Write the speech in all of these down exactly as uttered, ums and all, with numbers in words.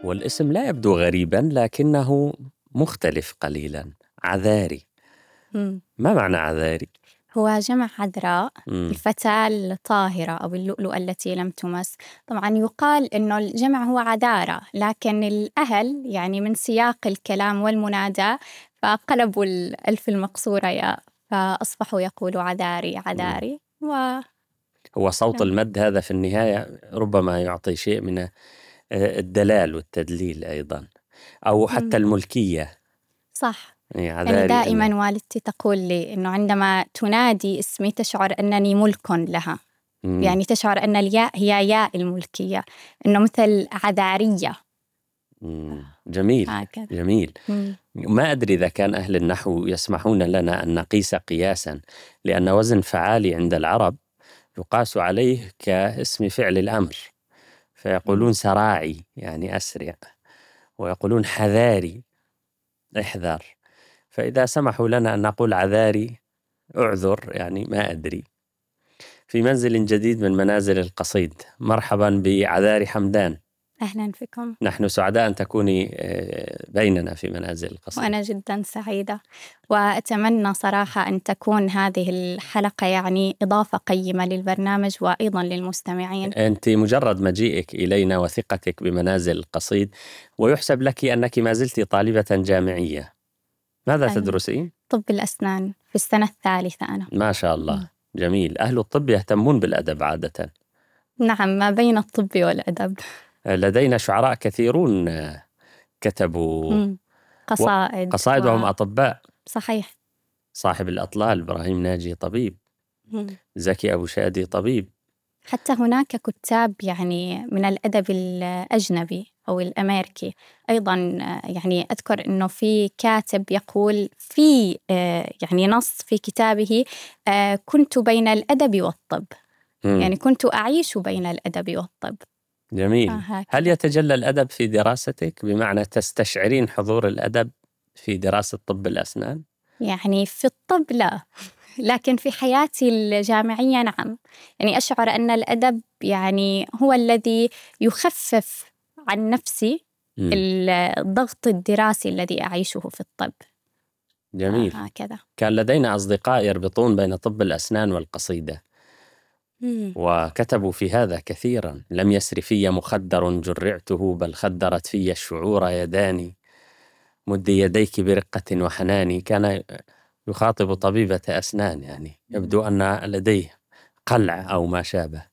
والاسم لا يبدو غريبا لكنه مختلف قليلا. عذاري، مم. ما معنى عذاري؟ هو جمع عذراء، مم. الفتاة الطاهرة أو اللؤلؤة التي لم تمس. طبعا يقال إنه الجمع هو عذارى، لكن الأهل يعني من سياق الكلام والمنادى فقلبوا الألف المقصورة يا، فأصبحوا يقولوا عذاري مم. عذاري و هو صوت المد هذا في النهاية ربما يعطي شيء من الدلال والتدليل أيضا، أو حتى مم. الملكية. صح. يعني يعني عذاري أنا. دائما والدتي تقول لي إنه عندما تنادي اسمي تشعر أنني ملك لها، مم. يعني تشعر أن الياء هي ياء الملكية، إنه مثل عذارية مم. جميل هكذا. جميل. مم. ما أدري إذا كان أهل النحو يسمحون لنا أن نقيس قياسا، لأن وزن فعالي عند العرب يقاس عليه كاسم فعل الأمر، مم. فيقولون سراعي يعني أسرع، ويقولون حذاري احذر. فإذا سمحوا لنا أن نقول عذاري أعذر، يعني ما أدري. في منزل جديد من منازل القصيد، مرحبا بعذاري حمدان. أهلا فيكم. نحن سعداء أن تكوني آه، بيننا في منازل القصيد. وأنا جدا سعيدة، وأتمنى صراحة أن تكون هذه الحلقة يعني إضافة قيمة للبرنامج وأيضا للمستمعين. أنت مجرد مجيئك إلينا وثقتك بمنازل القصيد ويحسب لك أنك ما زلت طالبة جامعية. ماذا تدرسين؟ طب الأسنان، في السنة الثالثة أنا. ما شاء الله، جميل. أهل الطب يهتمون بالأدب عادة. نعم، ما بين الطب والأدب. لدينا شعراء كثيرون كتبوا مم. قصائد قصائدهم و... أطباء. صحيح. صاحب الأطلال إبراهيم ناجي طبيب، مم. زكي أبو شادي طبيب. حتى هناك كتاب يعني من الأدب الأجنبي أو الأمريكي أيضاً، يعني أذكر أنه في كاتب يقول في يعني نص في كتابه: كنت بين الأدب والطب. مم. يعني كنت أعيش بين الأدب والطب. جميل. هل يتجلى الأدب في دراستك، بمعنى تستشعرين حضور الأدب في دراسة طب الأسنان؟ يعني في الطب لا، لكن في حياتي الجامعية نعم. يعني أشعر أن الأدب يعني هو الذي يخفف عن نفسي مم. الضغط الدراسي الذي أعيشه في الطب. جميل. هكذا. كان لدينا أصدقاء يربطون بين طب الأسنان والقصيدة، مم. وكتبوا في هذا كثيرا. لم يسر في مخدر جرعته، بل خدرت في الشعور يداني، مد يديك برقة وحنان. كان يخاطب طبيبة أسنان، يعني يبدو أن لديه قلع أو ما شابه.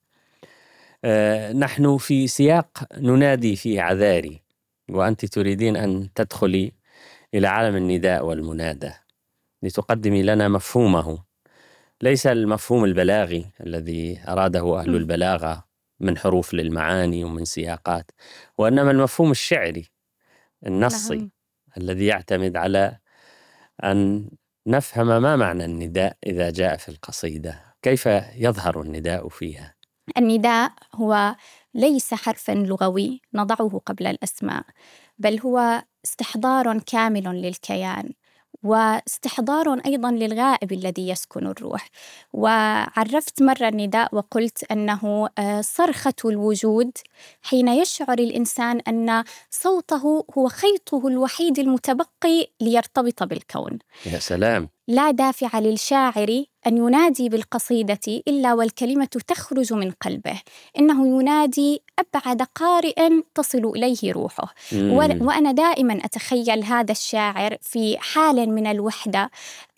أه نحن في سياق ننادي فيه عذاري، وأنت تريدين أن تدخلي إلى عالم النداء والمنادى لتقدمي لنا مفهومه، ليس المفهوم البلاغي الذي أراده أهل البلاغة من حروف للمعاني ومن سياقات، وإنما المفهوم الشعري النصي. نعم. الذي يعتمد على أن نفهم ما معنى النداء إذا جاء في القصيدة، كيف يظهر النداء فيها. النداء هو ليس حرفاً لغوي نضعه قبل الأسماء، بل هو استحضار كامل للكيان، واستحضار أيضاً للغائب الذي يسكن الروح. وعرفت مرة النداء وقلت أنه صرخة الوجود حين يشعر الإنسان أن صوته هو خيطه الوحيد المتبقي ليرتبط بالكون. يا سلام. لا دافع للشاعر أن ينادي بالقصيدة إلا والكلمة تخرج من قلبه. إنه ينادي أبعد قارئ تصل إليه روحه. مم. وأنا دائما أتخيل هذا الشاعر في حال من الوحدة،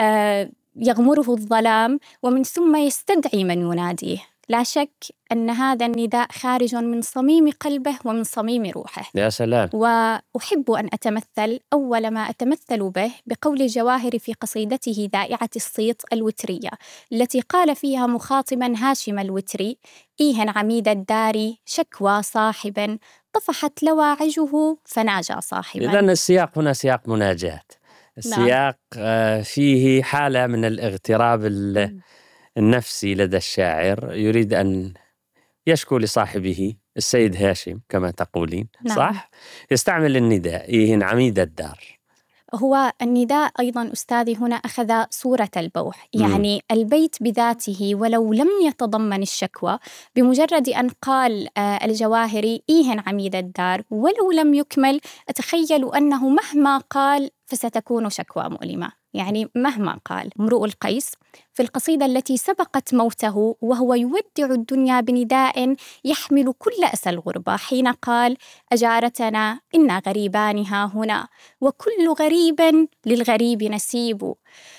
يغمره الظلام، ومن ثم يستدعي من يناديه. لا شك أن هذا النداء خارج من صميم قلبه ومن صميم روحه. يا سلام. وأحب أن أتمثل أول ما أتمثل به بقول الجواهر في قصيدته ذائعة الصيت الوترية، التي قال فيها مخاطبا هاشم الوتري: إيهن عميد الدار شكوى صاحب، طفحت لواعجه فناجى صاحبا. إذن السياق هنا سياق مناجاة. السياق نعم. فيه حالة من الاغتراب النفسي لدى الشاعر، يريد أن يشكو لصاحبه السيد هاشم كما تقولين. نعم. صح؟ يستعمل النداء: إيهن عميد الدار. هو النداء أيضاً أستاذي هنا أخذ صورة البوح، يعني م. البيت بذاته ولو لم يتضمن الشكوى، بمجرد أن قال الجواهري إيهن عميد الدار ولو لم يكمل، أتخيل أنه مهما قال فستكون شكوى مؤلمة. يعني مهما قال امرؤ القيس في القصيدة التي سبقت موته وهو يودع الدنيا بنداء يحمل كل أسى الغربة، حين قال أجارتنا إنا غريبان ها هنا وكل غريب للغريب نسيب.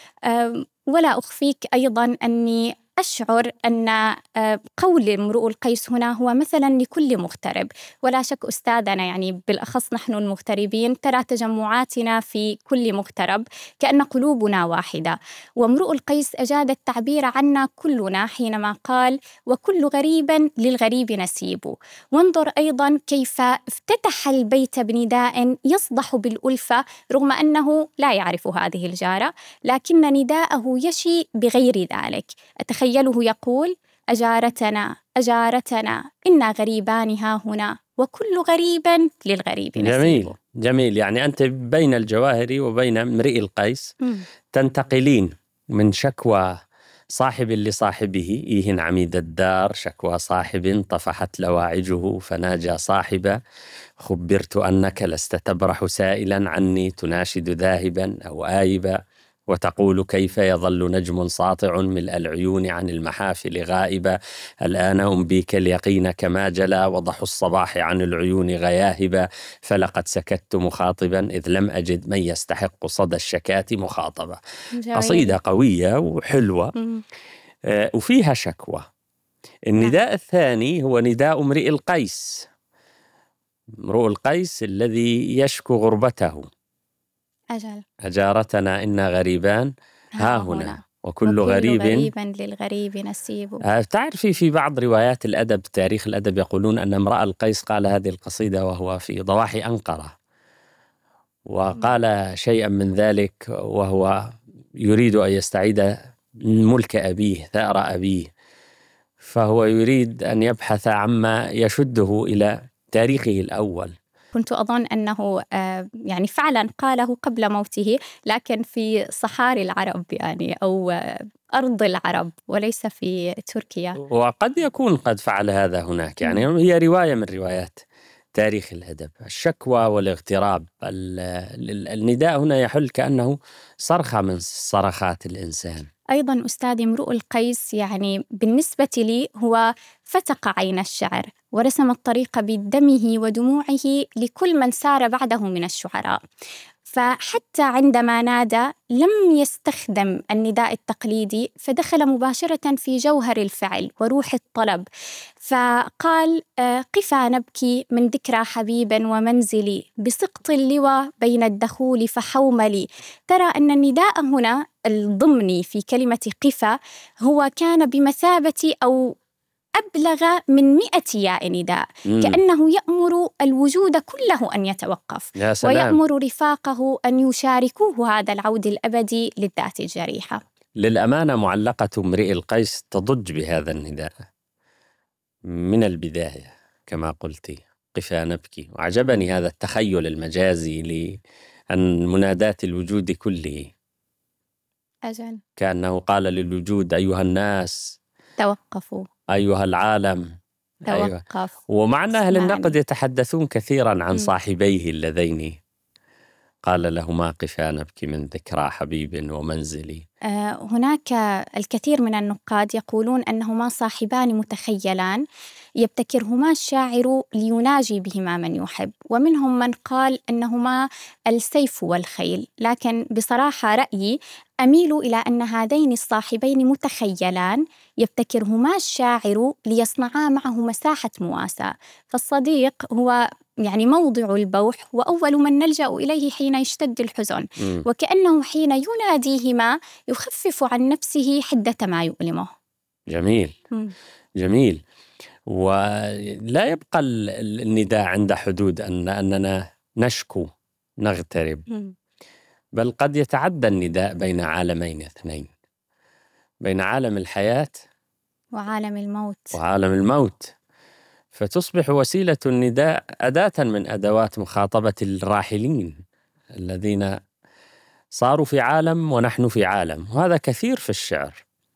ولا أخفيك أيضاً أني أشعر أن قول امرؤ القيس هنا هو مثلاً لكل مغترب، ولا شك أستاذنا يعني بالأخص نحن المغتربين ترى تجمعاتنا في كل مغترب كأن قلوبنا واحدة، وامرؤ القيس أجاد التعبير عنا كلنا حينما قال وكل غريب للغريب نسيب. وانظر أيضاً كيف افتتح البيت بنداء يصدح بالألفة رغم أنه لا يعرف هذه الجارة، لكن نداءه يشي بغير ذلك. أتخيله يقول أجارتنا أجارتنا إنا غريبان ها هنا وكل غريب للغريب نسيب. جميل جميل. يعني أنت بين الجواهري وبين امرئ القيس م. تنتقلين من شكوى صاحب لصاحبه إيهن عميد الدار، شكوى صاحب طفحت لواعجه فناجى صاحبا، خبرت أنك لست تبرح سائلا عني تناشد ذاهبا أو آيبا، وتقول كيف يظل نجم ساطع ملء العيون عن المحافل غائبا، الآن أنبيك اليقين كما جلا وضح الصباح عن العيون غياهبا، فلقد سكت مخاطبا إذ لم أجد من يستحق صدى الشكاة مخاطبة. جميل. قصيدة قوية وحلوة آه وفيها شكوى. النداء الثاني هو نداء امرئ القيس، امرؤ القيس الذي يشكو غربته. أجل أجارتنا إنا غريبان ها هنا, هنا. وكل, وكل غريب, غريب للغريب نسيب. آه تعرفي في بعض روايات الأدب تاريخ الأدب يقولون أن امرأ القيس قال هذه القصيدة وهو في ضواحي أنقرة، وقال شيئا من ذلك وهو يريد أن يستعيد ملك أبيه ثأر أبيه، فهو يريد أن يبحث عما يشده إلى تاريخه الأول. كنت أظن أنه يعني فعلا قاله قبل موته، لكن في صحاري العرب يعني أو أرض العرب وليس في تركيا، وقد يكون قد فعل هذا هناك. يعني هي رواية من روايات تاريخ الأدب. الشكوى والاغتراب، النداء هنا يحل كأنه صرخة من صرخات الإنسان. أيضاً أستاذ امرؤ القيس يعني بالنسبة لي هو فتق عين الشعر ورسم الطريق بدمه ودموعه لكل من سار بعده من الشعراء، فحتى عندما نادى لم يستخدم النداء التقليدي، فدخل مباشرة في جوهر الفعل وروح الطلب، فقال قفا نبكي من ذكرى حبيب ومنزلي بسقط اللوى بين الدخول فحوملي. ترى أن النداء هنا الضمني في كلمة قفا هو كان بمثابة أو أبلغ من مئة ياء نداء، كأنه يأمر الوجود كله أن يتوقف، ويأمر رفاقه أن يشاركوه هذا العود الأبدي للذات الجريحة. للأمانة معلقة امرئ القيس تضج بهذا النداء من البداية كما قلتي، قفا نبكي. وعجبني هذا التخيل المجازي لأن منادات الوجود كله أجل كأنه قال للوجود أيها الناس توقفوا، أيها العالم توقف. أيوة. ومعنى أهل النقد يتحدثون كثيرا عن صاحبيه اللذين قال لهما قفا نبكي من ذكرى حبيب ومنزلي. آه هناك الكثير من النقاد يقولون أنهما صاحبان متخيلان يبتكرهما الشاعر ليناجي بهما من يحب، ومنهم من قال أنهما السيف والخيل، لكن بصراحة رأيي أميل إلى أن هذين الصاحبين متخيلان يبتكرهما الشاعر ليصنعا معه مساحة مواساة، فالصديق هو يعني موضع البوح وأول من نلجأ إليه حين يشتد الحزن، م. وكأنه حين يناديهما يخفف عن نفسه حدة ما يؤلمه. جميل م. جميل. ولا يبقى النداء عند حدود أن أننا نشكو نغترب، م. بل قد يتعدى النداء بين عالمين اثنين، بين عالم الحياة وعالم الموت وعالم الموت، فتصبح وسيلة النداء أداة من أدوات مخاطبة الراحلين الذين صاروا في عالم ونحن في عالم، وهذا كثير في الشعر.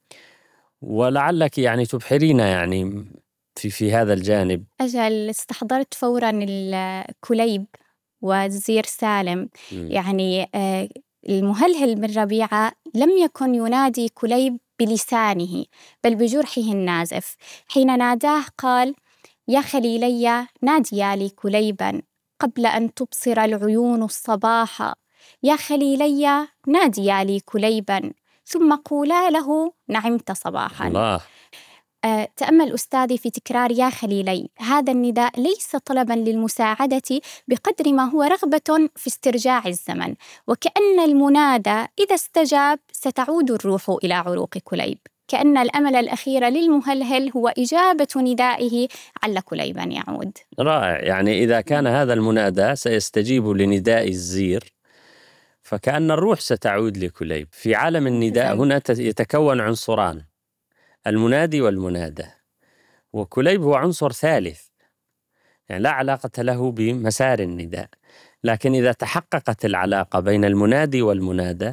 ولعلك يعني تبحرين يعني في في هذا الجانب. أجل، استحضرت فوراً الكليب والزير سالم. م. يعني آه، المهلهل بن ربيعة لم يكن ينادي كليب بلسانه بل بجرحه النازف. حين ناداه قال: يا خليلي ناديا لي كليبا قبل أن تبصر العيون الصباح، يا خليلي ناديا لي كليبا ثم قولا له نعمت صباحا. الله. أه، تأمل أستاذي في تكرار يا خليلي. هذا النداء ليس طلباً للمساعدة بقدر ما هو رغبة في استرجاع الزمن، وكأن المنادى إذا استجاب ستعود الروح إلى عروق كليب، كأن الأمل الأخير للمهلهل هو إجابة ندائه عل كليباً يعود. رائع. يعني إذا كان هذا المنادى سيستجيب لنداء الزير، فكأن الروح ستعود لكليب. في عالم النداء هنا يتكون عنصران: المنادي والمنادى، وكليب هو عنصر ثالث، يعني لا علاقة له بمسار النداء. لكن إذا تحققت العلاقة بين المنادي والمنادى،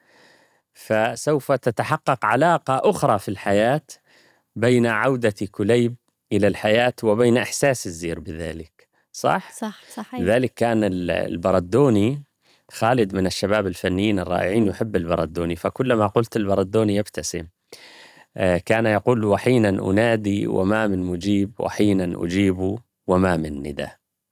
فسوف تتحقق علاقة أخرى في الحياة بين عودة كليب إلى الحياة وبين إحساس الزير بذلك. صح؟ صح، صحيح. لذلك كان البردوني، خالد من الشباب الفنيين الرائعين يحب البردوني، فكلما قلت البردوني يبتسم. كان يقول: وحينا أنادي وما من مجيب، وحينا أجيب وما من ندى.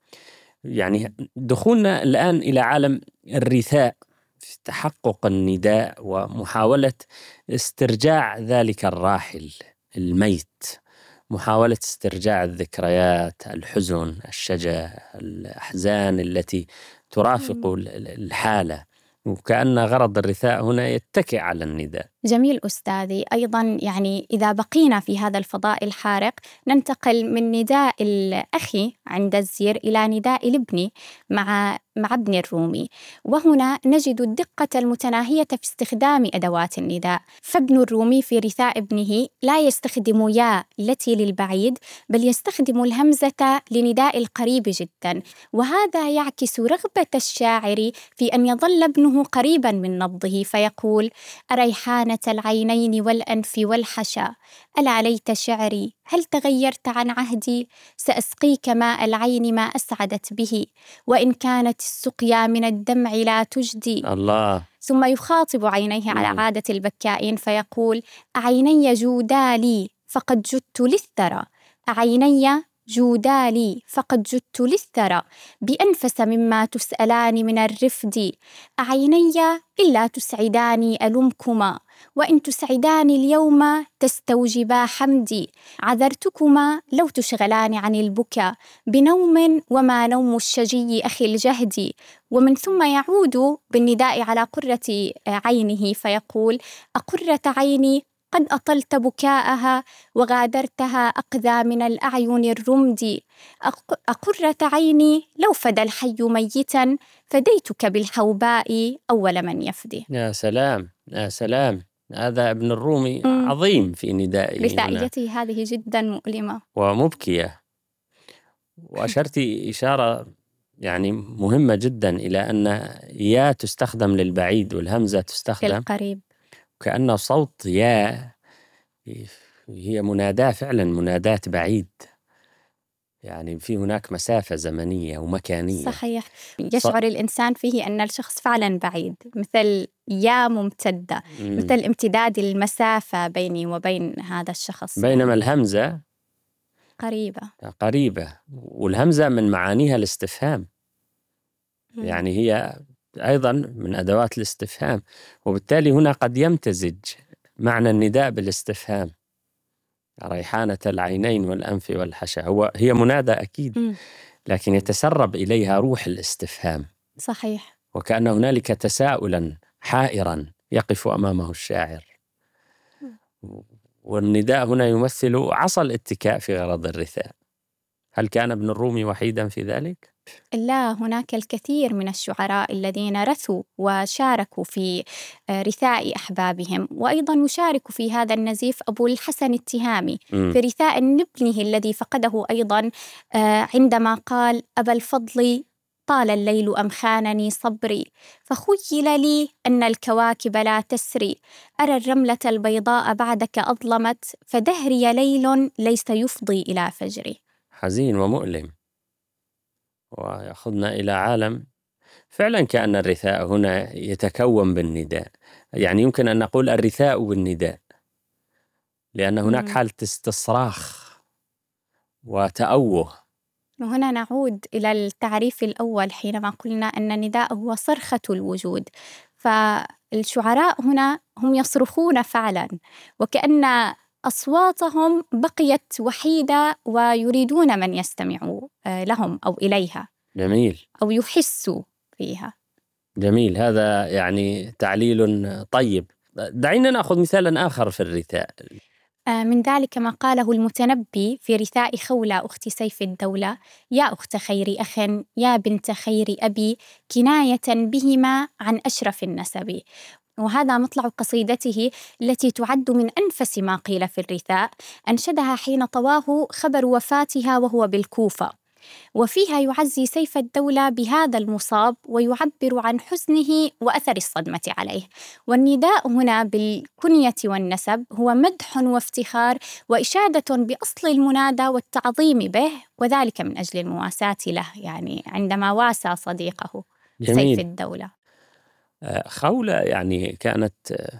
يعني دخولنا الآن إلى عالم الرثاء في تحقق النداء ومحاولة استرجاع ذلك الراحل الميت، محاولة استرجاع الذكريات، الحزن، الشجا، الأحزان التي ترافق الحالة، وكأن غرض الرثاء هنا يتكئ على النداء. جميل أستاذي. أيضاً يعني إذا بقينا في هذا الفضاء الحارق، ننتقل من نداء الأخي عند الزير إلى نداء الابن مع مع ابن الرومي، وهنا نجد الدقة المتناهية في استخدام أدوات النداء. فابن الرومي في رثاء ابنه لا يستخدم يا التي للبعيد، بل يستخدم الهمزة لنداء القريب جداً، وهذا يعكس رغبة الشاعر في أن يظل ابنه قريباً من نبضه، فيقول: أريحانة العينين والأنف والحشا، ألا ليت شعري هل تغيرت عن عهدي، سأسقيك ماء العين ما أسعدت به، وإن كانت السقيا من الدمع لا تجدي. الله. ثم يخاطب عينيه على عادة البكائين فيقول: أعيني جودا لي فقد جدت للثرى، أعيني جودا لي فقد جدت للثرى، بأنفس مما تسألان من الرفد، أعيني إلا تسعداني ألمكما، وإن تسعداني اليوم تستوجبا حمدي، عذرتكما لو تشغلان عن البكاء بنوم وما نوم الشجي أخي الجهد. ومن ثم يعود بالنداء على قرة عينه فيقول: أقرة عيني قد أطلت بكاءها وغادرتها أقذى من الأعين الرمد، أقرة عيني لو فدى الحي ميتا فديتك بالحوباء أول من يفدي. يا سلام، يا سلام. هذا ابن الرومي م. عظيم في ندائه. رثائيته هذه جدا مؤلمة ومبكية. وأشرت إشارة يعني مهمة جدا إلى أن يا تستخدم للبعيد والهمزة تستخدم للقريب، كأن صوت يا هي مناداة فعلا، مناداة بعيد، يعني في هناك مسافة زمنية ومكانية. صحيح. يشعر ص... الإنسان فيه أن الشخص فعلا بعيد، مثل يا ممتدة، م. مثل امتداد المسافة بيني وبين هذا الشخص، بينما يعني الهمزة قريبة قريبة، والهمزة من معانيها الاستفهام، م. يعني هي أيضا من أدوات الاستفهام، وبالتالي هنا قد يمتزج معنى النداء بالاستفهام. ريحانة العينين والأنف والحشا، هو هي منادى أكيد، م. لكن يتسرب إليها روح الاستفهام. صحيح. وكأن هنالك تساؤلا حائرا يقف أمامه الشاعر. م. والنداء هنا يمثل عصا الاتكاء في غرض الرثاء. هل كان ابن الرومي وحيدا في ذلك؟ لا، هناك الكثير من الشعراء الذين رثوا وشاركوا في رثاء أحبابهم، وأيضا يشارك في هذا النزيف أبو الحسن التهامي م. في رثاء ابنه الذي فقده أيضا عندما قال: أبا الفضل طال الليل أم خانني صبري، فخيل لي أن الكواكب لا تسري، أرى الرملة البيضاء بعدك أظلمت، فدهري ليل ليس يفضي إلى فجري. حزين ومؤلم، ويأخذنا إلى عالم فعلا كأن الرثاء هنا يتكون بالنداء، يعني يمكن أن نقول الرثاء بالنداء، لأن هناك مم. حالة استصراخ وتأوه. وهنا نعود إلى التعريف الأول حينما قلنا أن النداء هو صرخة الوجود، فالشعراء هنا هم يصرخون فعلا، وكأن أصواتهم بقيت وحيدة ويريدون من يستمع لهم أو إليها جميل أو يحسوا فيها. جميل، هذا يعني تعليل طيب. دعينا نأخذ مثالا آخر في الرثاء. من ذلك ما قاله المتنبي في رثاء خولة أخت سيف الدولة: يا أخت خير أخ، يا بنت خير أبي، كناية بهما عن أشرف النسب. وهذا مطلع قصيدته التي تعد من أنفس ما قيل في الرثاء، أنشدها حين طواه خبر وفاتها وهو بالكوفة، وفيها يعزي سيف الدولة بهذا المصاب ويعبر عن حزنه وأثر الصدمة عليه. والنداء هنا بالكنية والنسب هو مدح وافتخار وإشادة بأصل المنادى والتعظيم به، وذلك من أجل المواساة له، يعني عندما واسى صديقه سيف جميل. الدولة. خولة يعني كانت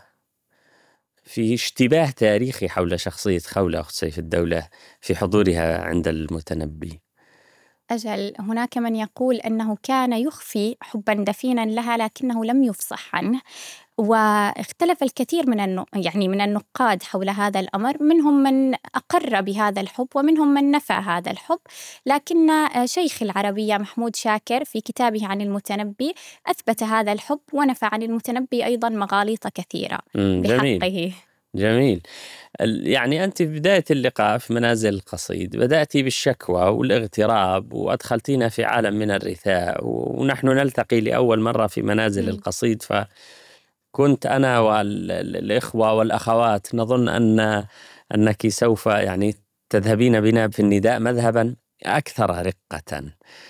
في اشتباه تاريخي حول شخصية خولة أخت سيف الدولة في حضورها عند المتنبي. أجل، هناك من يقول أنه كان يخفي حبا دفينا لها لكنه لم يفصح عنه، واختلف الكثير من النق... يعني من النقاد حول هذا الأمر، منهم من أقر بهذا الحب ومنهم من نفى هذا الحب، لكن شيخ العربية محمود شاكر في كتابه عن المتنبي أثبت هذا الحب ونفى عن المتنبي أيضا مغاليط كثيرة جميل بحقه. جميل. يعني أنت في بداية اللقاء في منازل القصيد بدأتي بالشكوى والاغتراب وأدخلتينا في عالم من الرثاء، ونحن نلتقي لأول مرة في منازل م. القصيد، فكنت أنا والإخوة والأخوات نظن أن أنك سوف يعني تذهبين بنا في النداء مذهبا أكثر رقة،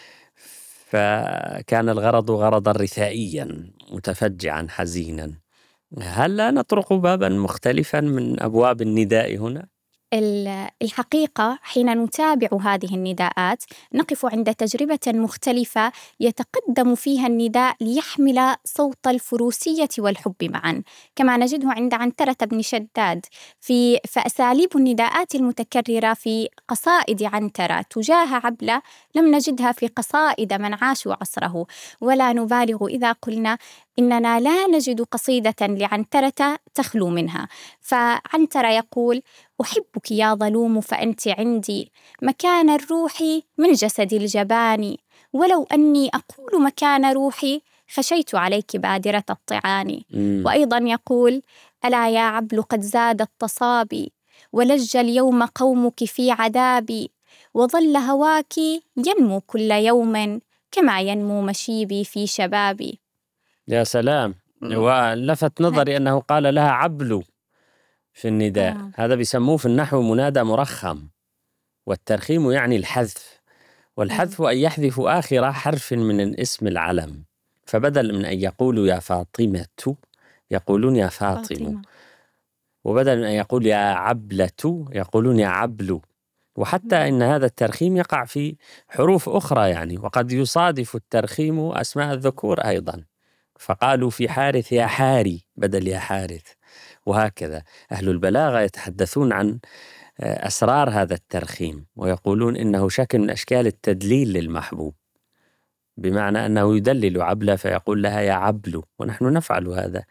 فكان الغرض غرضا رثائيا متفجعا حزينا. هل لا نطرق بابا مختلفا من أبواب النداء هنا؟ الحقيقة حين نتابع هذه النداءات نقف عند تجربة مختلفة يتقدم فيها النداء ليحمل صوت الفروسية والحب معا، كما نجده عند عنترة بن شداد. في فأساليب النداءات المتكررة في قصائد عنترة تجاه عبلة لم نجدها في قصائد من عاشوا عصره، ولا نبالغ إذا قلنا إننا لا نجد قصيدة لعنترة تخلو منها. فعنترة يقول: أحبك يا ظلوم فأنت عندي مكان الروح من جسد الجبان، ولو أني أقول مكان روحي خشيت عليك بادرة الطعان. مم. وأيضا يقول: ألا يا عبل قد زاد التصابي، ولج اليوم قومك في عذابي، وظل هواك ينمو كل يوم كما ينمو مشيبي في شبابي. يا سلام. ولفت نظري أنه قال لها عبلو في النداء. آه. هذا بيسموه في النحو منادى مرخم، والترخيم يعني الحذف، والحذف أن يحذف آخر حرف من الاسم العلم، فبدل من أن يقولوا يا فاطمة يقولون يا فاطم، فاطمة. وبدل من أن يقول يا عبلة يقولون يا عبلو. وحتى إن هذا الترخيم يقع في حروف أخرى يعني، وقد يصادف الترخيم أسماء الذكور أيضا، فقالوا في حارث يا حاري بدل يا حارث، وهكذا. أهل البلاغة يتحدثون عن أسرار هذا الترخيم ويقولون إنه شكل من أشكال التدليل للمحبوب، بمعنى أنه يدلل عبلة فيقول لها يا عبلو، ونحن نفعل هذا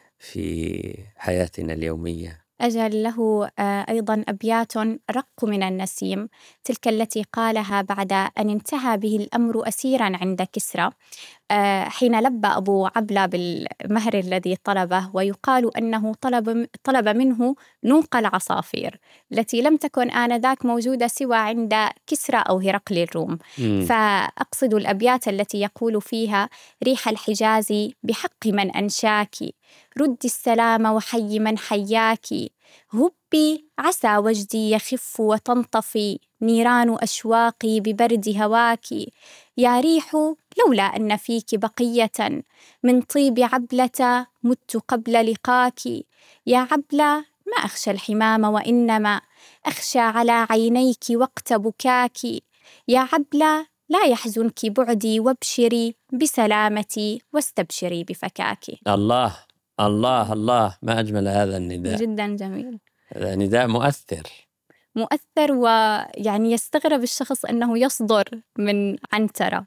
في حياتنا اليومية. أجل، له أيضا أبيات رق من النسيم، تلك التي قالها بعد أن انتهى به الأمر أسيرا عند كسرى، حين لبى أبو عبلة بالمهر الذي طلبه، ويقال أنه طلب, طلب منه نوق العصافير التي لم تكن آنذاك موجودة سوى عند كسرى أو هرقل الروم. م. فأقصد الأبيات التي يقول فيها: ريح الحجاز بحق من أنشاك، رد السلام وحي من حياك، هب ربي عسى وجدي يخف وتنطفي نيران أشواقي ببرد هواك. يا ريح لولا أن فيك بقية من طيب عبلة مت قبل لقاك. يا عبلة ما أخشى الحمام وإنما أخشى على عينيك وقت بكاك. يا عبلة لا يحزنك بعدي وابشري بسلامتي واستبشري بفكاك. الله الله الله، ما أجمل هذا النداء، جدا جميل، هذا نداء مؤثر مؤثر، ويعني يستغرب الشخص أنه يصدر من عنترة.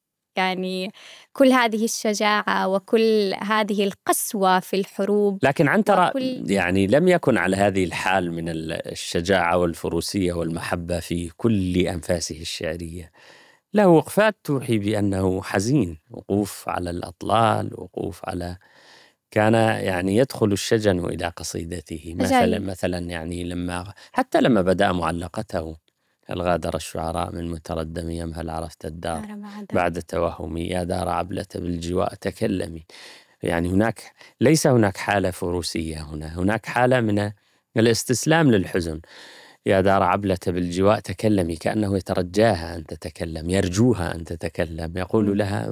يعني كل هذه الشجاعة وكل هذه القسوة في الحروب، لكن عنترة وكل... يعني لم يكن على هذه الحال من الشجاعة والفروسية والمحبة في كل أنفاسه الشعرية. له وقفات توحي بأنه حزين، وقوف على الأطلال، وقوف على كان يعني يدخل الشجن إلى قصيدته مثلا أجل. مثلا يعني لما حتى لما بدأ معلقته: هل غادر الشعراء من متردم يم هل عرفت الدار بعد توهمي يا دار عبلة بالجواء تكلمي. يعني هناك ليس هناك حالة فروسية، هنا هناك حالة من الاستسلام للحزن. يا دار عبلة بالجواء تكلمي، كأنه يترجاها أن تتكلم، يرجوها أن تتكلم، يقول لها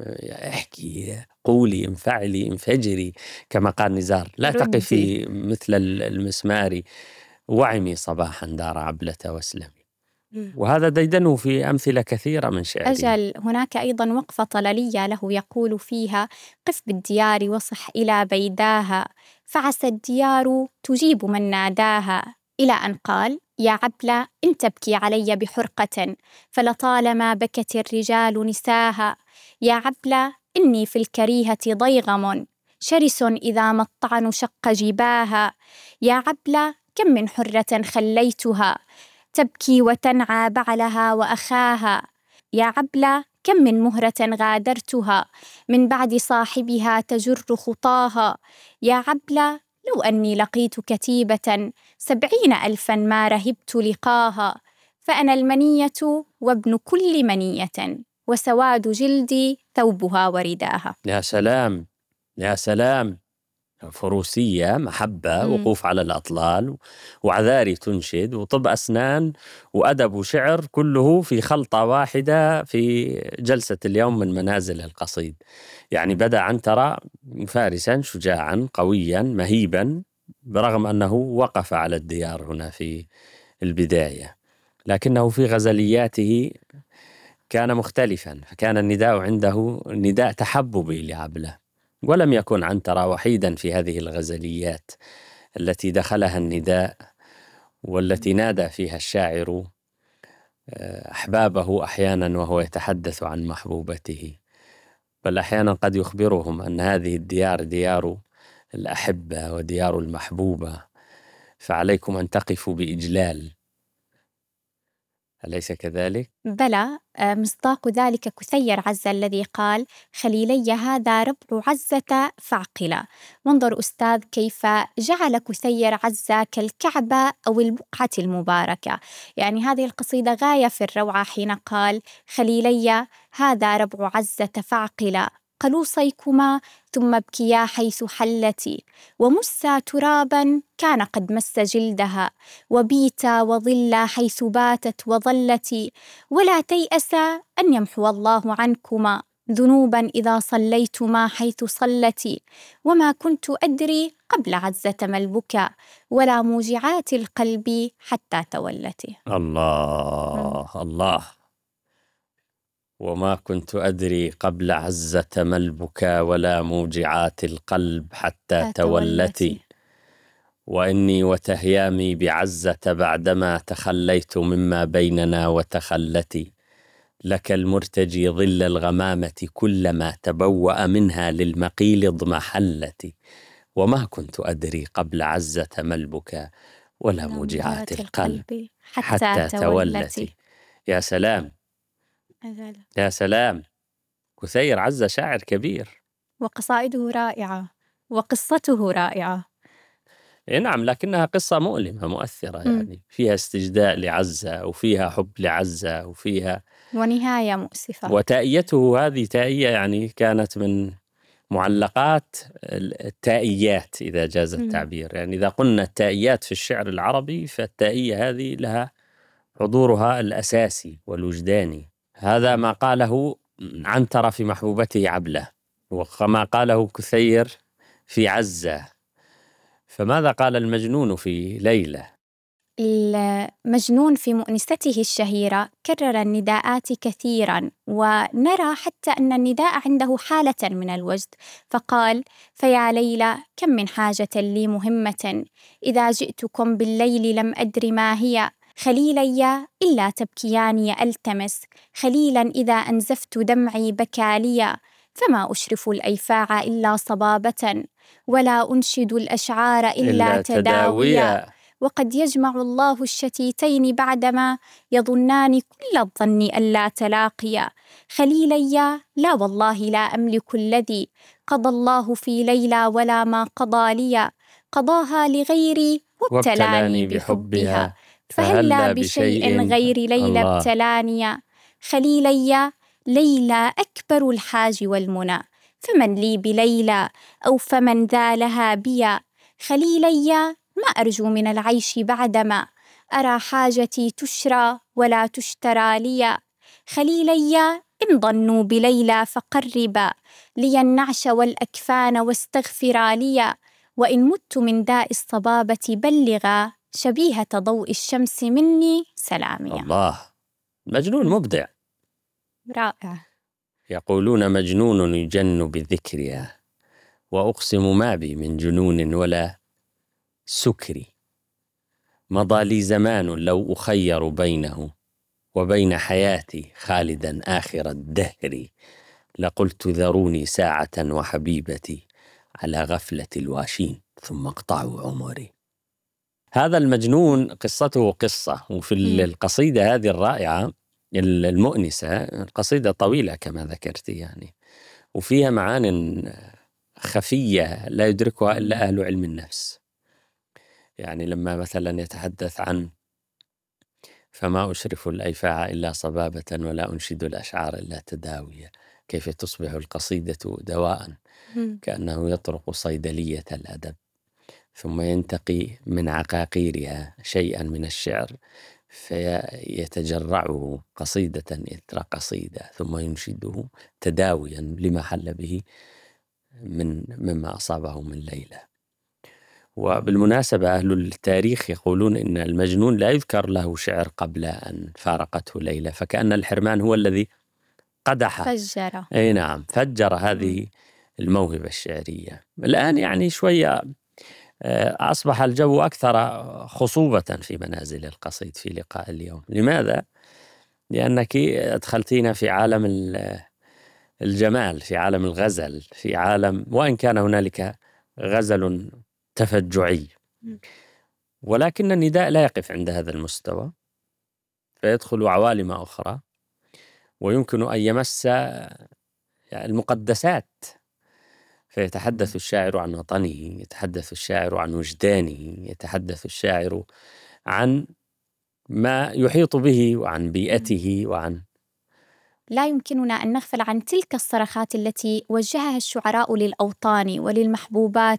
احكي، قولي، انفعلي، انفجري، كما قال نزار: لا تقفي مثل المسمار وعمي صباحا دار عبلة واسلمي. وهذا ديدنه في أمثلة كثيرة من شعره. أجل، هناك أيضا وقفة طلالية له يقول فيها: قف بالديار وصح إلى بيداها فعسى الديار تجيب من ناداها. إلى أن قال: يا عبلة إن تبكي علي بحرقة فلطالما بكت الرجال نساها. يا عبلة إني في الكريهة ضيغم شرس إذا ما الطعن شق جباها. يا عبلة كم من حرة خليتها تبكي وتنعى بعلها وأخاها. يا عبلة كم من مهرة غادرتها من بعد صاحبها تجر خطاها. يا عبلة لو أني لقيت كتيبة سبعين ألفا ما رهبت لقاها. فأنا المنية وابن كل منية وسواد جلدي ثوبها ورداها. يا سلام يا سلام، فروسية، محبة، وقوف على الأطلال، وعذاري تنشد، وطب أسنان، وأدب وشعر، كله في خلطة واحدة في جلسة اليوم من منازل القصيد. يعني بدأ عنترة فارسا شجاعا قويا مهيبا، برغم أنه وقف على الديار هنا في البداية، لكنه في غزلياته كان مختلفا، فكان النداء عنده نداء تحببي لعبلة. ولم يكن عنترة وحيدا في هذه الغزليات التي دخلها النداء، والتي نادى فيها الشاعر أحبابه أحيانا وهو يتحدث عن محبوبته، بل أحيانا قد يخبرهم أن هذه الديار ديار الأحبة وديار المحبوبة، فعليكم أن تقفوا بإجلال. أليس كذلك؟ بلى، مصداق ذلك كثير عزة الذي قال: خليلي هذا ربع عزة فعقلا. وانظر أستاذ كيف جعل كثير عزة كالكعبة أو البقعة المباركة. يعني هذه القصيدة غاية في الروعة حين قال: خليلي هذا ربع عزة فعقلا قلوصيكما ثم ابكيا حيث حلتي ومسا ترابا كان قد مس جلدها وبيتا وظلا حيث باتت وظلتي ولا تيأسا أن يمحو الله عنكما ذنوبا إذا صليتما حيث صلتي وما كنت أدري قبل عزة ما البكاء ولا موجعات القلب حتى تولتي. الله الله، وما كنت أدري قبل عزة ما البكاء ولا موجعات القلب حتى تولتي وإني وتهيامي بعزة بعدما تخليت مما بيننا وتخلتي لك المرتجي ظل الغمامة كلما تبوأ منها للمقيل اضمحلتي وما كنت أدري قبل عزة ما البكاء ولا موجعات القلب حتى, حتى تولتي. يا سلام يا سلام، كثير عزة شاعر كبير، وقصائده رائعة وقصته رائعة. نعم، لكنها قصة مؤلمة مؤثرة، يعني فيها استجداء لعزة وفيها حب لعزة وفيها ونهاية مؤسفة. وتائيته هذه تائية يعني كانت من معلقات التائيات إذا جاز التعبير. يعني إذا قلنا التائيات في الشعر العربي فالتائية هذه لها حضورها الأساسي والوجداني. هذا ما قاله عنترة في محبوبته عبلة، وما قاله كثير في عزة. فماذا قال المجنون في ليلى؟ المجنون في مؤنسته الشهيرة كرر النداءات كثيراً، ونرى حتى أن النداء عنده حالة من الوجد، فقال: فيا ليلى كم من حاجة لي مهمة، إذا جئتكم بالليل لم أدر ما هي، خليلي إلا تبكياني ألتمس، خليلاً إذا أنزفت دمعي بكى لي، فما أشرف الأيفاع إلا صبابة، ولا أنشد الأشعار إلا, إلا تداويا، وقد يجمع الله الشتيتين بعدما يظنان كل الظن ألا تلاقيا، خليلي لا والله لا أملك الذي قضى الله في ليلى ولا ما قضى لي، قضاها لغيري وابتلاني بحبها، فهلا بشيء غير ليلى ابتلاني، خليلي ليلى أكبر الحاج والمنى، فمن لي بليلى أو فمن ذا لها بيا، خليلي ما أرجو من العيش بعدما أرى حاجتي تشرى ولا تشترى لي، خليلي إن ضنوا بليلى فقربا لي النعش والأكفان واستغفرا لي، وإن مت من داء الصبابة بلغا شبيهة ضوء الشمس مني سلامية. الله، مجنون مبدع رائع. يقولون مجنون يجن بذكرها، وأقسم ما بي من جنون ولا سكري، مضى لي زمان لو أخير بينه وبين حياتي خالدا آخر الدهر، لقلت ذروني ساعة وحبيبتي على غفلة الواشين ثم اقطعوا عمري. هذا المجنون قصته قصة، وفي القصيدة هذه الرائعة المؤنسة، القصيدة طويلة كما ذكرت يعني، وفيها معان خفية لا يدركها إلا أهل علم النفس. يعني لما مثلا يتحدث عن فما أشرف الأيفاع إلا صبابة ولا أنشد الأشعار إلا تداوية، كيف تصبح القصيدة دواء كأنه يطرق صيدلية الأدب، ثم ينتقي من عقاقيرها شيئا من الشعر فيتجرعه قصيدة إثر قصيدة، ثم ينشده تداويا لما حل به من مما أصابه من ليلى. وبالمناسبة أهل التاريخ يقولون إن المجنون لا يذكر له شعر قبل أن فارقته ليلى، فكأن الحرمان هو الذي قدح فجر أي نعم فجر هذه الموهبة الشعرية. الآن يعني شوية أصبح الجو أكثر خصوبة في منازل القصيد في لقاء اليوم. لماذا؟ لأنك أدخلتينا في عالم الجمال، في عالم الغزل، في عالم، وإن كان هنالك غزل تفجعي، ولكن النداء لا يقف عند هذا المستوى، فيدخل عوالم أخرى، ويمكن أن يمس المقدسات، فيتحدث الشاعر عن وطنه، يتحدث الشاعر عن وجدانه، يتحدث الشاعر عن ما يحيط به وعن بيئته وعن لا يمكننا أن نغفل عن تلك الصرخات التي وجهها الشعراء للأوطان وللمحبوبات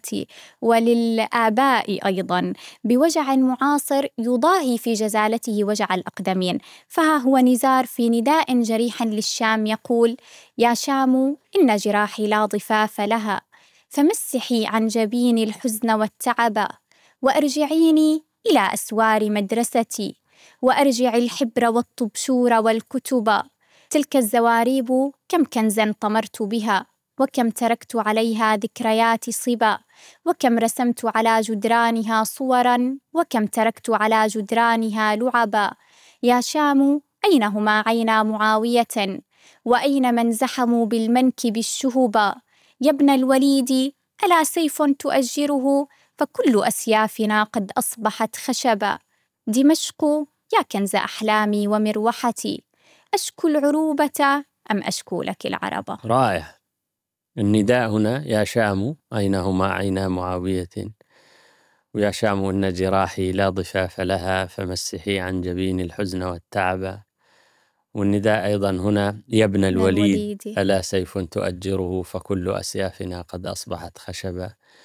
وللآباء أيضاً بوجع معاصر يضاهي في جزالته وجع الأقدمين. فها هو نزار في نداء جريح للشام يقول: يا شام إن جراحي لا ضفاف لها، فمسحي عن جبيني الحزن والتعب، وأرجعيني إلى أسوار مدرستي، وأرجع الحبر والطبشور والكتب، تلك الزواريب كم كنزاً طمرت بها، وكم تركت عليها ذكريات صبا، وكم رسمت على جدرانها صوراً، وكم تركت على جدرانها لعبا. يا شام أين هما عينا معاوية، وأين من زحموا بالمنكب الشهبا، يا ابن الوليد ألا سيف تؤجره، فكل أسيافنا قد أصبحت خشبا. دمشق يا كنز أحلامي ومروحتي، أشكو العروبة أم أشكو لك العربة. رائع. النداء هنا: يا شام أين هما عينا معاوية، ويا شام إن جراحي لا ضفاف لها، فمسحي عن جبين الحزن والتعب. والنداء أيضا هنا يا ابن من الوليد الوليد ألا سيف تؤجره فكل أسيافنا قد أصبحت خشبا.